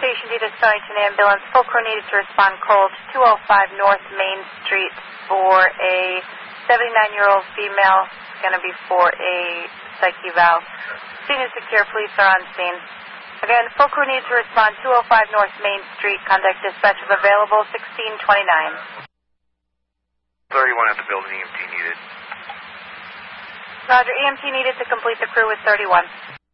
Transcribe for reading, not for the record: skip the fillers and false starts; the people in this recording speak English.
Station D to Stonington Ambulance. Full crew needed to respond cold to 205 North Main Street for a 79-year-old female. It's going to be for a psych eval. Scene is secure. Police are on scene. Again, full crew needs to respond 205 North Main Street. Contact dispatch if available, 1629. 31 at the building, EMT needed. Roger, EMT needed to complete the crew with 31.